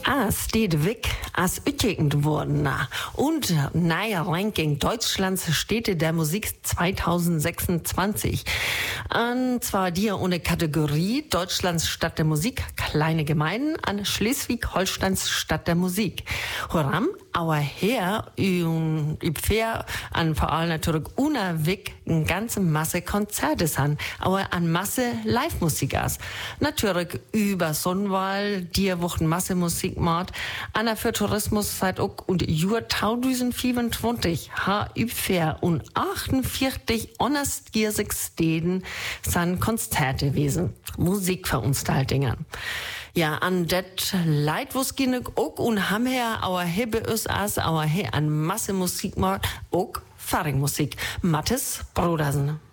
Steht weg, als utgekend worden. Und neuer Ranking Deutschlands Städte der Musik 2026. Und zwar dir ohne Kategorie Deutschlands Stadt der Musik, kleine Gemeinden an Schleswig-Holsteins Stadt der Musik. Horam, aber her, fair an vor allem natürlich unterweg eine ganze Masse Konzerte an, aber an Masse Live-Musik aus. Natürlich über Sonnenwahl, dir Wochen Masse Musik macht, an für Tourismus seit auch und Jahr 2024 fair und 48 honestgiersig Städten sind Konzerte gewesen, Musikveranstaltungen. Ja, an det Leid, wo's genug auch und haben her, aber hebe us as, aber he an Masse Musik macht, auch Faringmusik. Mathis Brodersen.